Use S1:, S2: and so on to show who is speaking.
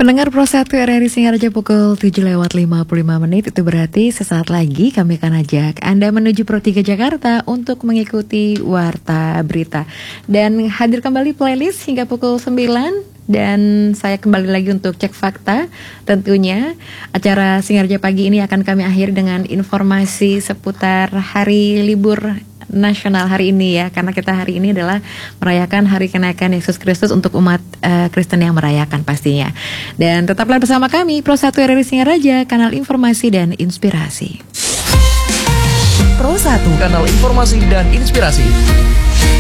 S1: Pendengar Pro 1 RRI Singaraja pukul 7:55 itu berarti sesaat lagi kami akan ajak Anda menuju Pro 3 Jakarta untuk mengikuti Warta Berita. Dan hadir kembali playlist hingga pukul 9 dan saya kembali lagi untuk cek fakta. Tentunya acara Singaraja pagi ini akan kami akhiri dengan informasi seputar hari libur nasional hari ini ya, karena kita hari ini adalah merayakan hari kenaikan Yesus Kristus untuk umat Kristen yang merayakan pastinya. Dan tetaplah bersama kami Pro 1 RRI Singaraja, kanal informasi dan inspirasi.
S2: Pro 1, kanal informasi dan inspirasi.